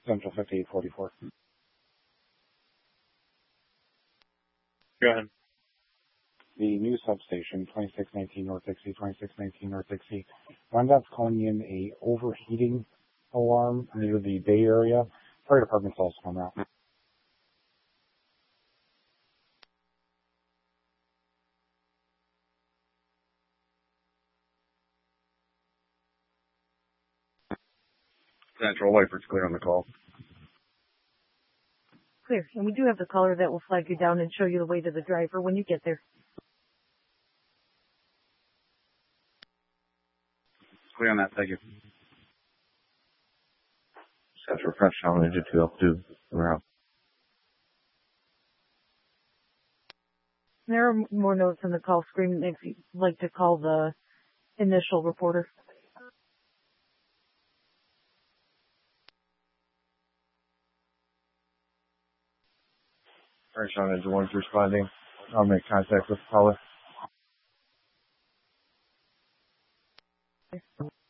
Central 5844. Go ahead. The new substation, 2619 North Dixie, 2619 North Dixie. One that's calling in a overheating alarm near the Bay Area. Fire department's also on that. Central Whiteford's clear on the call. Clear. And we do have the caller that will flag you down and show you the way to the driver when you get there. Clear on that, thank you. Central Fresh on into 2L2. We're out. There are more notes on the call screen if you'd like to call the initial reporter. Fresh on into 1's responding. I'll make contact with the caller.